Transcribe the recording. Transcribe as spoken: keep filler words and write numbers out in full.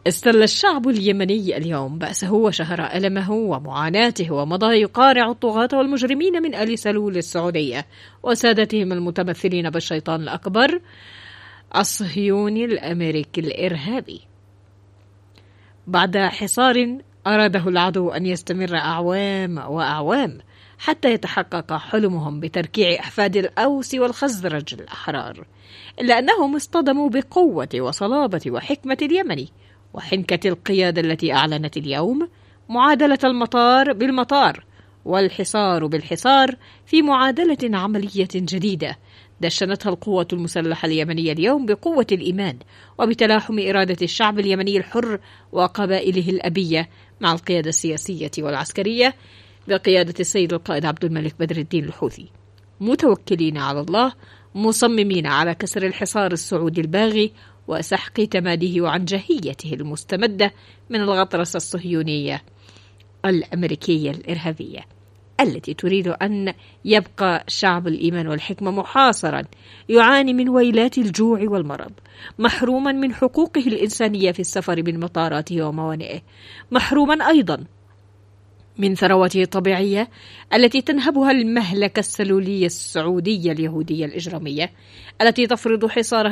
استل الشعب اليمني اليوم بأسه وشهر ألمه ومعاناته، ومضى يقارع الطغاة والمجرمين من آل سلول السعودية وسادتهم المتمثلين بالشيطان الأكبر الصهيوني الأمريكي الإرهابي، بعد حصار أراده العدو أن يستمر أعوام وأعوام حتى يتحقق حلمهم بتركيع أحفاد الأوس والخزرج الأحرار، إلا أنهم اصطدموا بقوة وصلابة وحكمة اليمني وحنكة القيادة التي أعلنت اليوم معادلة المطار بالمطار والحصار بالحصار في معادلة عملية جديدة دشنتها القوة المسلحة اليمنية اليوم بقوة الإيمان وبتلاحم إرادة الشعب اليمني الحر وقبائله الأبية مع القيادة السياسية والعسكرية بقيادة السيد القائد عبد الملك بدر الدين الحوثي، متوكلين على الله، مصممين على كسر الحصار السعودي الباغي وسحق تماده وعنجهيته المستمدة من الغطرسة الصهيونية الأمريكية الإرهابية التي تريد أن يبقى شعب الإيمان والحكمة محاصرا يعاني من ويلات الجوع والمرض، محروما من حقوقه الإنسانية في السفر من مطاراته وموانئه، محروما أيضا من ثروته الطبيعية التي تنهبها المهلكة السلولية السعودية اليهودية الإجرامية التي تفرض حصارها